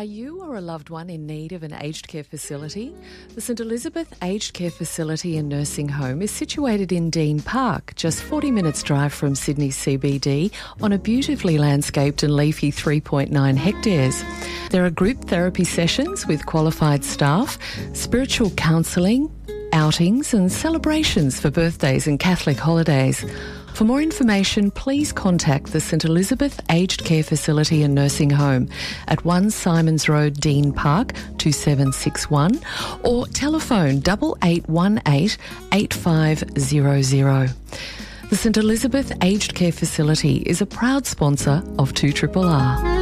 Are you or a loved one in need of an aged care facility? The St Elizabeth Aged Care Facility and Nursing Home is situated in Dean Park, just 40 minutes drive from Sydney CBD, on a beautifully landscaped and leafy 3.9 hectares. There are group therapy sessions with qualified staff, spiritual counselling, outings and celebrations for birthdays and Catholic holidays. For more information, please contact the St Elizabeth Aged Care Facility and Nursing Home at 1 Simons Road, Dean Park, 2761, or telephone 8818 8500. The St Elizabeth Aged Care Facility is a proud sponsor of 2RRR.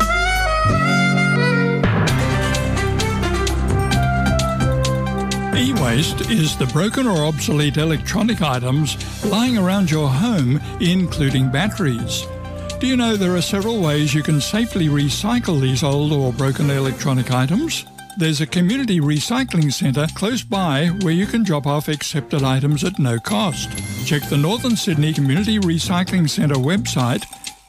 E-waste is the broken or obsolete electronic items lying around your home, including batteries. Do you know there are several ways you can safely recycle these old or broken electronic items? There's a community recycling centre close by where you can drop off accepted items at no cost. Check the Northern Sydney Community Recycling Centre website,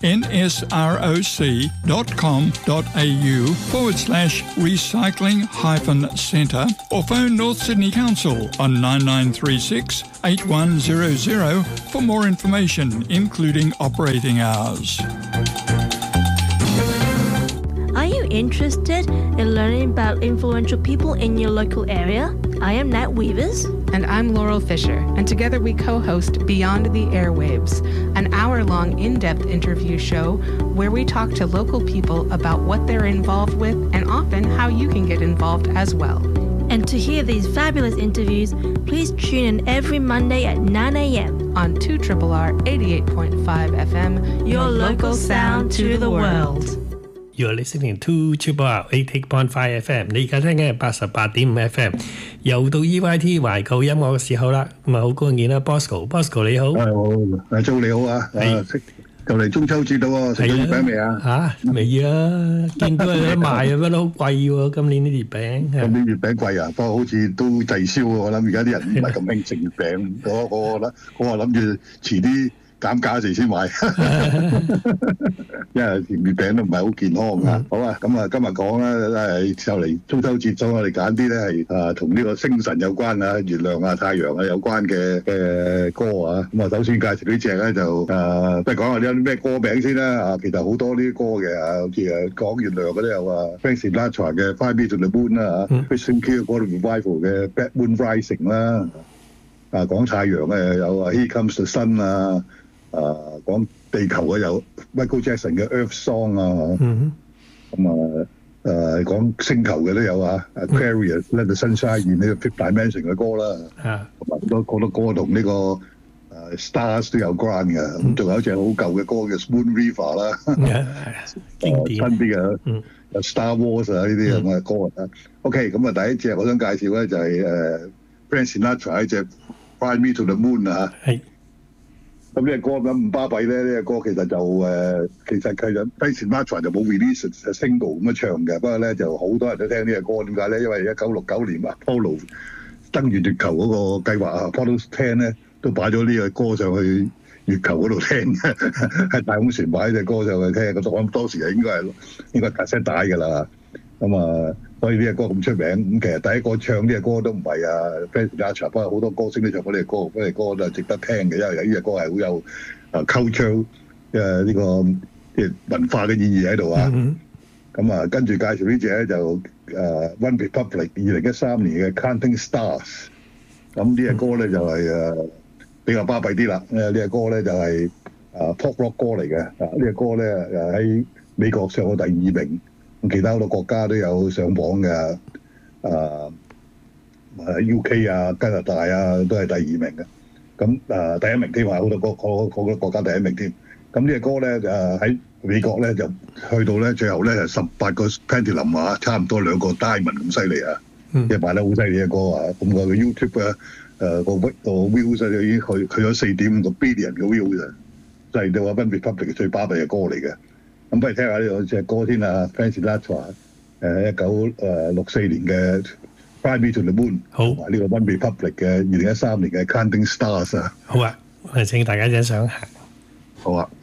nsroc.com.au/recycling-centre, or phone North Sydney Council on 9936 8100 for more information, including operating hours. Are you interested in learning about influential people in your local area? I am Nat Weavers. And I'm Laurel Fisher, and together we co-host Beyond the Airwaves, an hour-long in-depth interview show where we talk to local people about what they're involved with and often how you can get involved as well. And to hear these fabulous interviews, please tune in every Monday at 9 a.m. on 2RRR 88.5 FM, your local sound to the world. You're listening to 2RRR 88.5 FM， 你而家聽緊係88.5 FM， 又到 EYT 懷舊音樂嘅時候啦，咁啊好高興見啦 Bosco 你好， 好，Joe你好啊，就嚟中秋節咯喎，食咗月餅未啊？ 嚇未啊，見到有得賣啊，不過都好貴喎，今年啲月餅。 今年月餅貴啊，不過好似都滯銷喎，我諗而家啲人唔係咁興食月餅，我諗住遲啲減價時先買，因為月餅都唔係好健康㗎。好啊，咁啊今日講咧係就嚟中秋節，所以我哋揀啲咧係同呢個星神有關啊、月亮啊、太陽啊有關嘅歌啊。咁啊首先介紹呢隻咧就不如講下啲咩歌名先啦。啊，其實好多呢啲歌嘅啊，好似講月亮嗰啲有Frank Sinatra 嘅《Fly Me to the Moon》啦，Christian Key 嗰個 Revival 嘅《Bad Moon Rising》啦。啊，講太陽嘅有Here Comes the Sun 啊。講地球嘅有 Michael Jackson 嘅 Earth Song 啊，咁講星球嘅都有Aquarius Let the Sunshine In 呢個 Fifth Dimension 嘅歌啦，同埋好多歌同呢個Stars 都有關嘅，咁仲有一隻好舊嘅歌叫 Spoon River 啦，經典新啲嘅有 Star Wars 啊呢啲咁嘅歌啊。OK， 咁第一隻我想介紹咧就係Frank Sinatra 一隻 Fly Me to the Moon 啊。咁呢隻歌咁巴閉咧，呢隻歌其實就其實佢就 Frank Sinatra 就冇 release single 咁樣唱嘅，不過咧就好多人都聽呢隻歌，點解咧？因為1969年Apollo 登月球嗰個計劃Apollo 10咧都擺咗呢個歌上去月球嗰度聽，喺太空船擺呢隻歌上去聽，咁我諗當時係應該cassette帶㗎啦，咁所以呢隻歌咁出名，咁其實第一個唱呢隻歌都唔係Frank Sinatra，不過好多歌星都唱過呢隻歌，呢隻歌都係值得聽嘅，因為呢隻歌係好有culture 呢個文化嘅意義喺度啊。咁跟住介紹呢隻咧就One Republic 2013年嘅 Counting Stars， 咁呢隻歌咧就係比較巴閉啲啦，呢隻歌咧就係pop rock 歌嚟嘅，呢隻歌咧喺美國上過第2名。其他好多國家都有上榜嘅，UK 啊、加拿大啊都係第2名嘅。咁第1名添啊，好多國家第1名添。咁呢隻歌咧喺美國咧就去到咧最後咧係18個 Platinum 啊，差唔多2個 Diamond 咁犀利啊！即係賣得好犀利嘅歌啊！咁個 YouTube 啊個 views 就已經去咗4.5個 billion 嘅 views 啊，就係到One Republic 最巴閉嘅歌嚟嘅。咁不如聽下呢隻歌先啊 ，Frank Sinatra 1964年嘅 Fly Me to the Moon， 好，同埋呢個 One Republic 嘅2013年嘅 Counting Stars 啊。 好啊，我哋請大家欣賞下。 好啊。